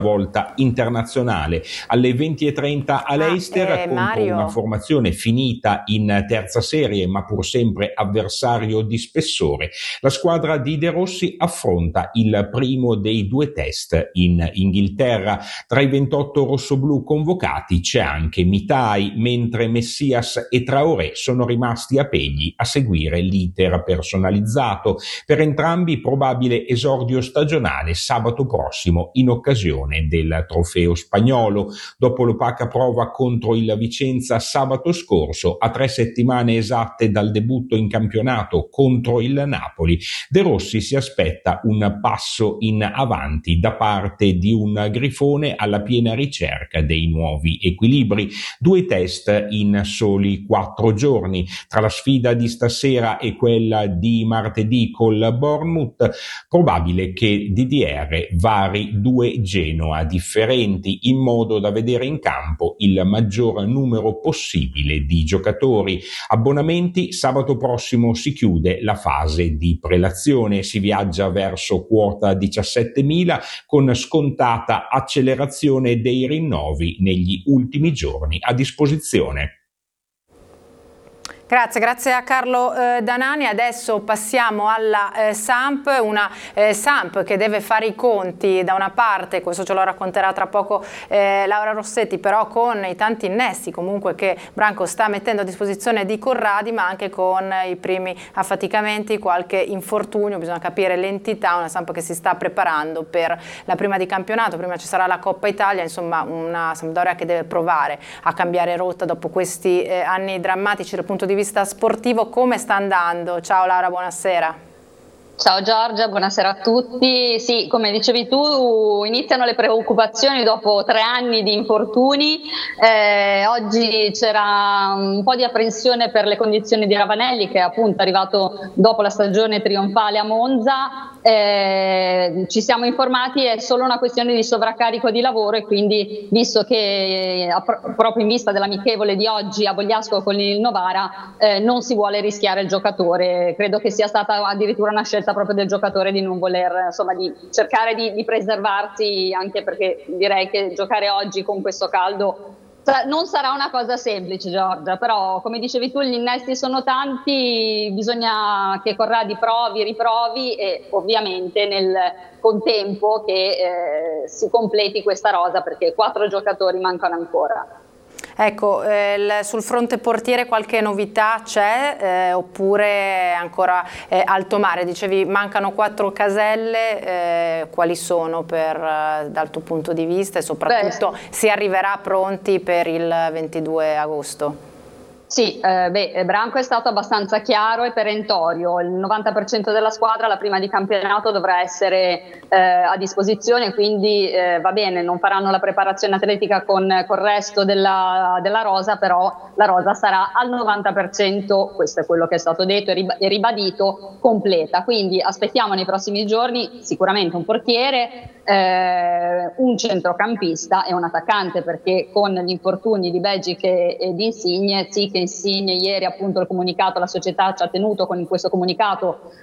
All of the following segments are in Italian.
volta internazionale. Alle 20:30 all'Eister contro Mario, una formazione finita in terza serie ma pur sempre avversario di spessore. La squadra di De Rossi affronta il primo dei 2 test in Inghilterra. Tra i 28 rossoblù convocati c'è anche Mitai, mentre Messias e Traoré sono rimasti a Pegli a seguire l'iter personalizzato. Per entrambi probabile esordio stagionale sabato prossimo in occasione del trofeo spagnolo. Dopo l'opaca prova contro il Vicenza sabato scorso, a 3 settimane esatte dal debutto in campionato contro il Napoli, De Rossi si aspetta un passo in avanti da parte di un grifone alla piena ricerca dei nuovi equilibri. 2 test in soli 4 giorni. Tra la sfida di stasera e quella di martedì col Bournemouth, probabile che DDR vari 2 Genoa differenti in modo da vedere in campo il maggior numero possibile di giocatori. Abbonamenti: sabato prossimo si chiude la fase di prelazione, si viaggia verso quota 17.000 con scontata accelerazione dei rinnovi negli ultimi giorni a disposizione. Grazie a Carlo Danani. Adesso passiamo alla Samp, una Samp che deve fare i conti da una parte, questo ce lo racconterà tra poco Laura Rossetti, però con i tanti innesti comunque che Branco sta mettendo a disposizione di Corradi, ma anche con i primi affaticamenti, qualche infortunio, bisogna capire l'entità, una Samp che si sta preparando per la prima di campionato, prima ci sarà la Coppa Italia, insomma una Sampdoria che deve provare a cambiare rotta dopo questi anni drammatici dal punto di vista sportivo. Come sta andando? Ciao Laura, buonasera. Ciao Giorgia, buonasera a tutti. Sì, come dicevi tu, iniziano le preoccupazioni dopo 3 anni di infortuni. Oggi c'era un po' di apprensione per le condizioni di Ravanelli, che è appunto arrivato dopo la stagione trionfale a Monza. Ci siamo informati, è solo una questione di sovraccarico di lavoro, e quindi visto che proprio in vista dell'amichevole di oggi a Bogliasco con il Novara non si vuole rischiare il giocatore. Credo che sia stata addirittura una scelta proprio del giocatore di non voler, insomma, di cercare di preservarsi, anche perché direi che giocare oggi con questo caldo non sarà una cosa semplice, Giorgia, però come dicevi tu gli innesti sono tanti, bisogna che Corradi riprovi e ovviamente nel contempo che si completi questa rosa, perché 4 giocatori mancano ancora. Ecco, sul fronte portiere qualche novità c'è oppure ancora alto mare? Dicevi mancano 4 caselle, quali sono dal tuo punto di vista, e soprattutto si arriverà pronti per il 22 agosto? Sì, Branco è stato abbastanza chiaro e perentorio. Il 90% della squadra la prima di campionato dovrà essere a disposizione, quindi va bene, non faranno la preparazione atletica con il resto della rosa, però la rosa sarà al 90%, questo è quello che è stato detto e ribadito, completa. Quindi aspettiamo nei prossimi giorni sicuramente un portiere, un centrocampista e un attaccante, perché con gli infortuni di Begic e di Insigne, sì che Insigne ieri appunto il comunicato, la società ci ha tenuto con questo comunicato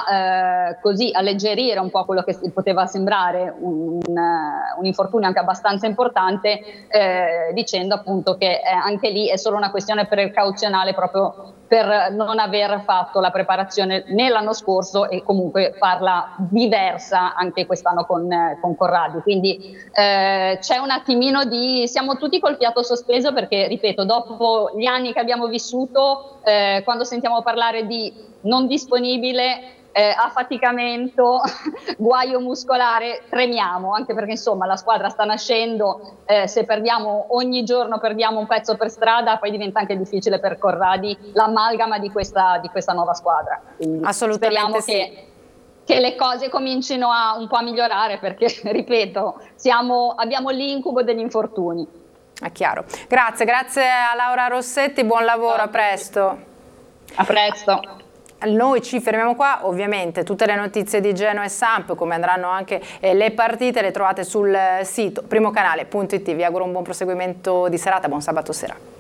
a così alleggerire un po' quello che poteva sembrare un infortunio anche abbastanza importante, dicendo appunto che anche lì è solo una questione precauzionale, proprio per non aver fatto la preparazione né l'anno scorso e comunque farla diversa anche quest'anno con Corradi. Quindi c'è un attimino siamo tutti col fiato sospeso, perché ripeto, dopo gli anni che abbiamo vissuto, quando sentiamo parlare di non disponibile, affaticamento, guaio muscolare, tremiamo, anche perché insomma la squadra sta nascendo, se perdiamo ogni giorno perdiamo un pezzo per strada, poi diventa anche difficile per Corradi l'amalgama di questa nuova squadra. Quindi assolutamente speriamo che le cose comincino un po' a migliorare, perché ripeto, abbiamo l'incubo degli infortuni. È chiaro. Grazie a Laura Rossetti, buon lavoro, a presto. A presto. Noi ci fermiamo qua, ovviamente tutte le notizie di Genoa e Samp, come andranno anche le partite, le trovate sul sito primocanale.it. Vi auguro un buon proseguimento di serata, buon sabato sera.